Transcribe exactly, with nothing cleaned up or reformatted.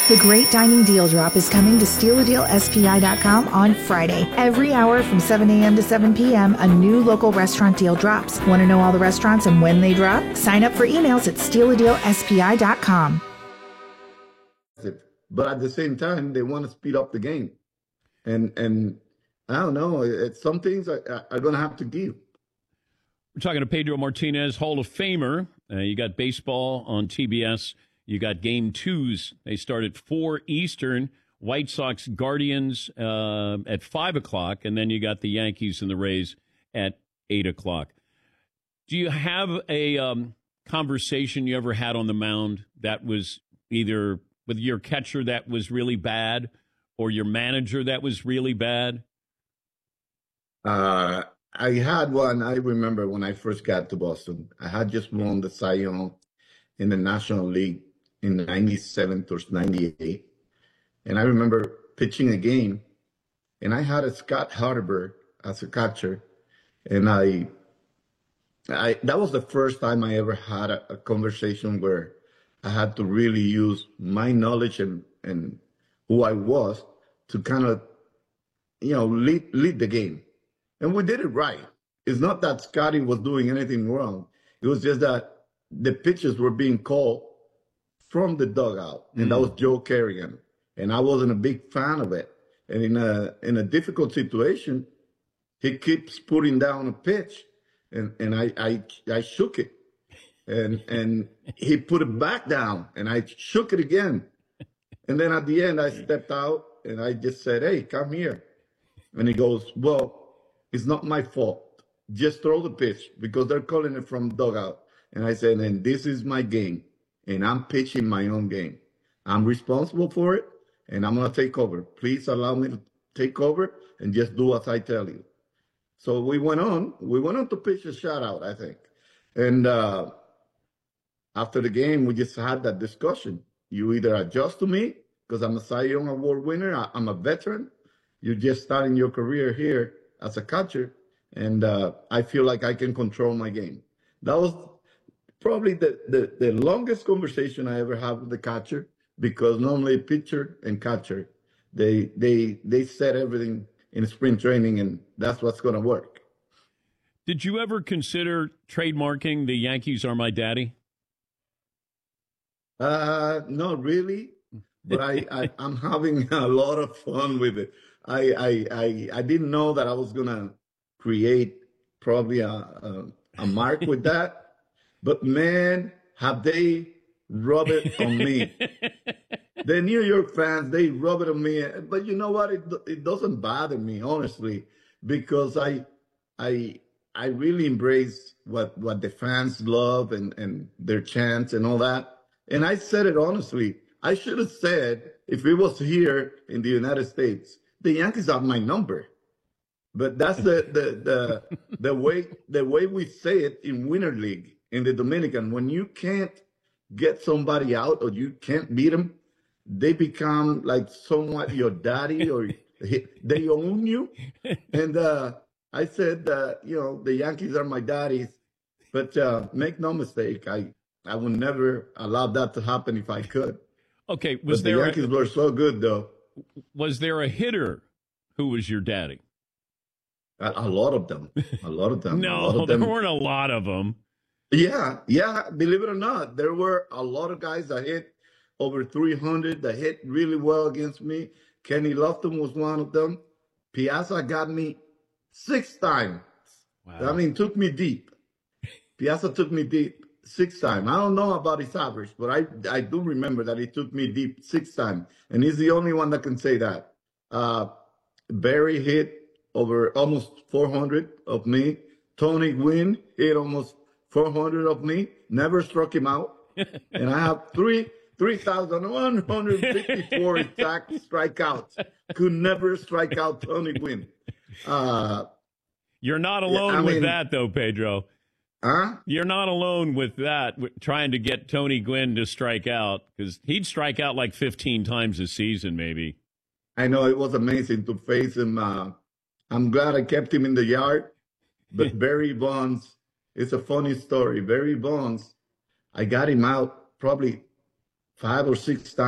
The Great Dining Deal Drop is coming to steal a deal S P I dot com on Friday. Every hour from seven a.m. to seven p.m., a new local restaurant deal drops. Want to know all the restaurants and when they drop? Sign up for emails at steal a deal S P I dot com. But at the same time, they want to speed up the game. And and I don't know, it's some things are, are going to have to give. We're talking to Pedro Martinez, Hall of Famer. Uh, you got baseball on T B S. You got game twos. They start at four Eastern. White Sox Guardians uh, at five o'clock. And then you got the Yankees and the Rays at eight o'clock. Do you have a um, conversation you ever had on the mound that was either with your catcher that was really bad or your manager that was really bad? Uh, I had one. I remember when I first got to Boston. I had just won the Cy Young in the National League in ninety-seven or ninety-eight. And I remember pitching a game, and I had a Scott Harber as a catcher. And I, I that was the first time I ever had a, a conversation where I had to really use my knowledge and, and who I was to kind of, you know, lead, lead the game. And we did it right. It's not that Scotty was doing anything wrong. It was just that the pitches were being called from the dugout, and mm. that was Joe Kerrigan. And I wasn't a big fan of it. And in a in a difficult situation, he keeps putting down a pitch, and, and I, I I shook it. And and he put it back down, and I shook it again. And then at the end, I stepped out, and I just said, "Hey, come here." And he goes, "Well, it's not my fault. Just throw the pitch because they're calling it from dugout." And I said, "And this is my game, and I'm pitching my own game. I'm responsible for it, and I'm going to take over. Please allow me to take over and just do as I tell you." So we went on. We went on to pitch a shutout, I think. And uh, after the game, we just had that discussion. You either adjust to me because I'm a Cy Young Award winner. I, I'm a veteran. You're just starting your career here as a catcher, and uh, I feel like I can control my game. That was probably the, the, the longest conversation I ever had with the catcher, because normally pitcher and catcher, they they they set everything in spring training, and that's what's going to work. Did you ever consider trademarking the Yankees Are My Daddy? Uh, not really, but I, I I'm having a lot of fun with it. I I I, I didn't know that I was going to create probably a, a a mark with that. But, man, have they rubbed it on me. The New York fans, they rub it on me. But you know what? It it doesn't bother me, honestly, because I I I really embrace what, what the fans love and, and their chants and all that. And I said it honestly. I should have said, if it was here in the United States, the Yankees have my number. But that's the the the, the way the way we say it in Winter League. In the Dominican, when you can't get somebody out or you can't beat them, they become like somewhat your daddy, or they own you. And uh, I said, uh, you know, the Yankees are my daddies. But uh, make no mistake, I, I would never allow that to happen if I could. Okay, was but there the Yankees a, were so good, though. Was there a hitter who was your daddy? A, a lot of them. A lot of them. No, of them. There weren't a lot of them. Yeah, yeah, believe it or not, there were a lot of guys that hit over three hundred, that hit really well against me. Kenny Lofton was one of them. Piazza got me six times. Wow. I mean, took me deep. Piazza took me deep six times. I don't know about his average, but I, I do remember that he took me deep six times. And he's the only one that can say that. Uh, Barry hit over almost four hundred of me. Tony Gwynn hit almost four hundred of me, never struck him out. And I have three, three thousand one hundred fifty-four exact strikeouts. Could never strike out Tony Gwynn. Uh, You're not alone yeah, with mean, that, though, Pedro. Huh? You're not alone with that, with trying to get Tony Gwynn to strike out, because he'd strike out like fifteen times a season, maybe. I know, it was amazing to face him. Uh, I'm glad I kept him in the yard. But Barry Bonds, it's a funny story. Barry Bonds, I got him out probably five or six times.